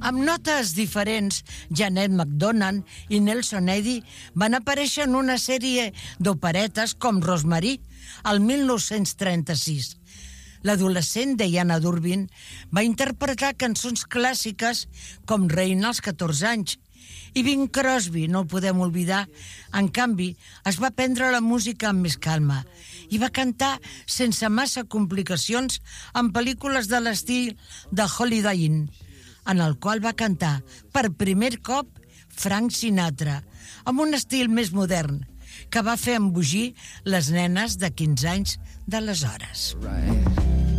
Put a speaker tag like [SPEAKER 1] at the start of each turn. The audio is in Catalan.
[SPEAKER 1] Amb notes diferents, Janet McDonald i Nelson Eddy van aparèixer en una sèrie d'operetes com Rosemary, al 1936. L'adolescent Diana Durbin va interpretar cançons clàssiques com Reina als 14 anys, i Bing Crosby, no el podem oblidar, en canvi, es va prendre la música amb més calma i va cantar sense massa complicacions en pel·lícules de l'estil de Holiday Inn, en el qual va cantar per primer cop Frank Sinatra, amb un estil més modern, que va fer embogir les nenes de 15 anys d'aleshores.